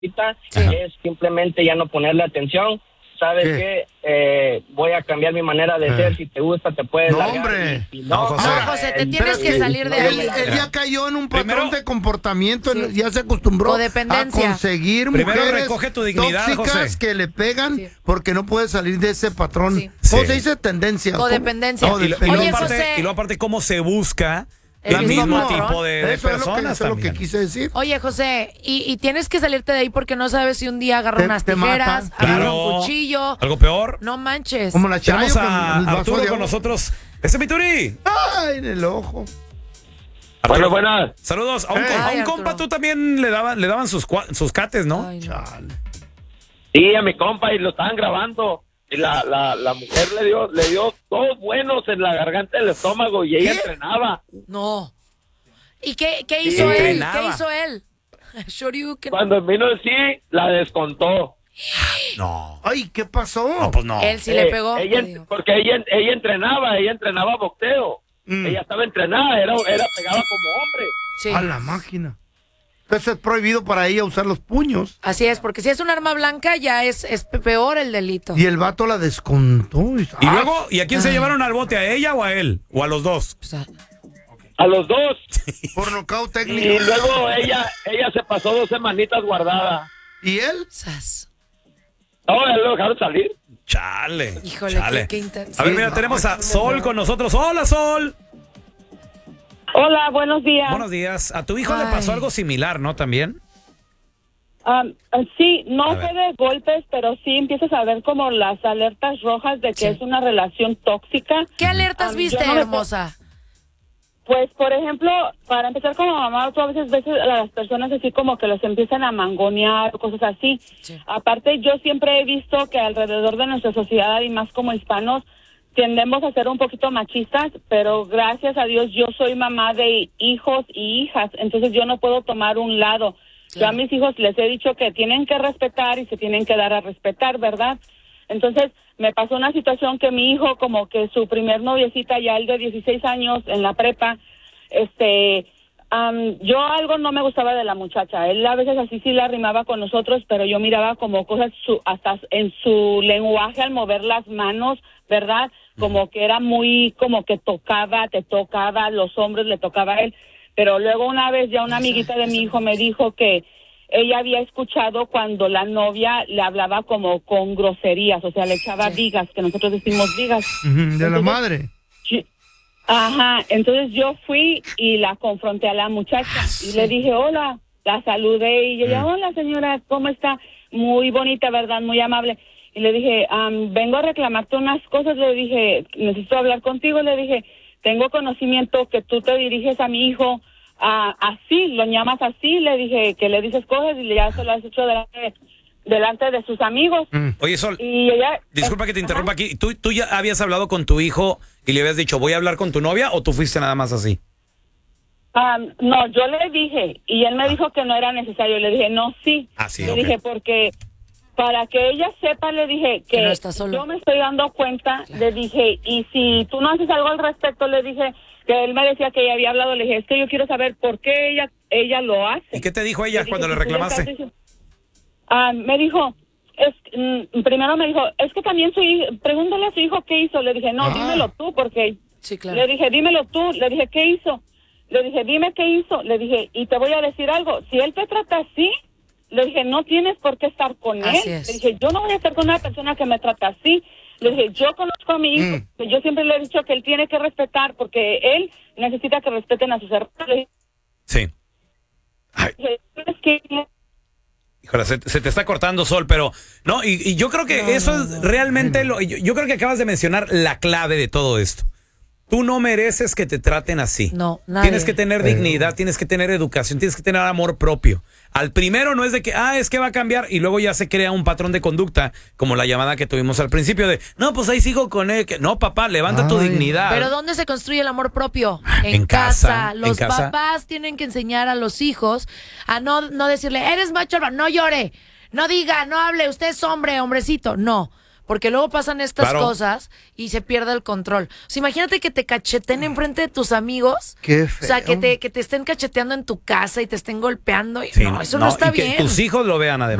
es simplemente ya no ponerle atención. ¿Sabes qué? Voy a cambiar mi manera de ser. Si te gusta, te puedes largar. Hombre. Si No, José, te tienes que salir de ahí. Él ya cayó en un patrón de comportamiento, ya se acostumbró a conseguir mujeres recoge tu dignidad, tóxicas José. que le pegan porque no puede salir de ese patrón. ¿Cómo se dice? Tendencia. Codependencia. ¿Cómo? Y luego aparte, ¿cómo se busca el mismo tipo de personas? Eso es lo que quise decir. Oye, José, y tienes que salirte de ahí porque no sabes si un día agarra unas tijeras, agarra un cuchillo. ¿Algo peor? No manches. Como la Tenemos Chayo a con el vaso Arturo de con agua. nosotros. ¡Ese es mi Turi! ¡Ay, en el ojo! Arturo, buenas. Saludos. A un compa tú también le daban sus cates, ¿no? Ay, no. Chale. Sí, a mi compa, y lo estaban grabando. Y la mujer le dio dos buenos en la garganta del estómago y ella entrenaba. No. ¿Y qué hizo él? entrenaba. ¿Qué hizo él? Shoryuken. Cuando vino el sí, la descontó. No. Ay, ¿qué pasó? No, pues no. Él sí le pegó. Porque ella entrenaba boxeo. Ella estaba entrenada, era pegada como hombre. Sí. A la máquina. Entonces es prohibido para ella usar los puños. Así es, porque si es un arma blanca ya es peor el delito. Y el vato la descontó. Y luego, ¿y a quién se llevaron al bote? ¿A ella o a él? ¿O a los dos? O sea, A los dos. Por nocaut técnico. Y luego ella se pasó 2 semanitas guardada. ¿Y él? sas. No, ya lo dejaron salir. Chale. Híjole, chale. qué intenso. A ver, mira, tenemos a Sol con nosotros. ¡Hola, Sol! Hola, buenos días. Buenos días. A tu hijo le Ay. pasó algo similar, ¿no? También. Sí, no A ver. fue de golpes, pero sí empiezas a ver como las alertas rojas de que Sí. es una relación tóxica. ¿Qué alertas viste, yo no me- hermosa? Pues, por ejemplo, para empezar como mamá, tú a veces ves a las personas así como que los empiezan a mangonear, cosas así. Sí. Aparte, yo siempre he visto que alrededor de nuestra sociedad y más como hispanos, tendemos a ser un poquito machistas, pero gracias a Dios yo soy mamá de hijos y hijas, entonces yo no puedo tomar un lado. Yo a mis hijos les he dicho que tienen que respetar y se tienen que dar a respetar, ¿verdad? Entonces, me pasó una situación que mi hijo, como que su primer noviecita, ya el de 16 años, en la prepa, yo algo no me gustaba de la muchacha. Él a veces así sí la arrimaba con nosotros, pero yo miraba como cosas hasta en su lenguaje al mover las manos, ¿verdad? Como que era muy, como que te tocaba, los hombres le tocaba a él. Pero luego una vez ya una amiguita de mi hijo me dijo que ella había escuchado cuando la novia le hablaba como con groserías, o sea, le echaba digas, que nosotros decimos digas. De la madre. Ajá, entonces yo fui y la confronté a la muchacha y le dije, hola, la saludé y ella, hola señora, ¿cómo está? Muy bonita, ¿verdad? Muy amable. Y le dije, vengo a reclamarte unas cosas, le dije, necesito hablar contigo, le dije, tengo conocimiento que tú te diriges a mi hijo así, lo llamas así, le dije que le dices cosas y ya se lo has hecho delante de sus amigos. Oye, Sol, Y ella, disculpa que te interrumpa aquí. ¿Tú ya habías hablado con tu hijo y le habías dicho, voy a hablar con tu novia, o tú fuiste nada más así? no, yo le dije y él me dijo que no era necesario. Le dije, no, sí. Sí, le ok. dije, porque para que ella sepa, le dije Que que no está solo. yo me estoy dando cuenta, le dije, y si tú no haces algo al respecto, le dije, que él me decía que ella había hablado, le dije, es que yo quiero saber por qué ella lo hace. ¿Y qué te dijo ella Le dije, cuando le si tú le estás reclamaste? diciendo- me dijo, primero me dijo, es que también su hijo, pregúntale a su hijo qué hizo. Le dije, no, dímelo tú, porque Sí, claro. le dije, dímelo tú. Le dije, ¿qué hizo? Le dije, dime qué hizo. Le dije, y te voy a decir algo, si él te trata así, le dije, no tienes por qué estar con él. Así es. Le dije, yo no voy a estar con una persona que me trata así. Le dije, yo conozco a mi hijo, que yo siempre le he dicho que él tiene que respetar, porque él necesita que respeten a sus hermanos. Le Sí. Ay, dije, es que híjole, se te está cortando, Sol, pero no, y yo creo que eso es realmente yo creo que acabas de mencionar la clave de todo esto. Tú no mereces que te traten así. No, nadie. Tienes que tener dignidad, tienes que tener educación, tienes que tener amor propio. Al primero no es de que, es que va a cambiar, y luego ya se crea un patrón de conducta, como la llamada que tuvimos al principio de, no, pues ahí sigo con él. No, papá, levanta tu dignidad. Pero ¿dónde se construye el amor propio? En casa, Los en casa. papás tienen que enseñar a los hijos a no decirle, eres macho, no llore, no diga, no hable, usted es hombre, hombrecito. No, porque luego pasan estas cosas y se pierde el control. O sea, imagínate que te cacheten enfrente de tus amigos. Qué feo. O sea, que te estén cacheteando en tu casa y te estén golpeando. No, eso no está bien. Que tus hijos lo vean además.